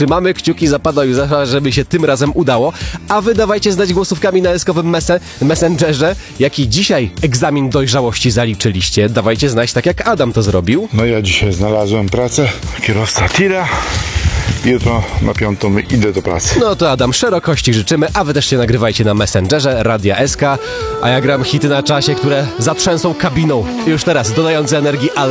trzymamy kciuki za Pana Józefa, żeby się tym razem udało. A wy dawajcie znać głosówkami na eskowym Messengerze, jaki dzisiaj egzamin dojrzałości zaliczyliście. Dawajcie znać, tak jak Adam to zrobił. No ja dzisiaj znalazłem pracę, kierowca tira. Jutro na 5 idę do pracy. No to Adam, szerokości życzymy, a wy też się nagrywajcie na Messengerze Radia SK, a ja gram hity na czasie, które zatrzęsą kabiną. Już teraz, dodające energii, ale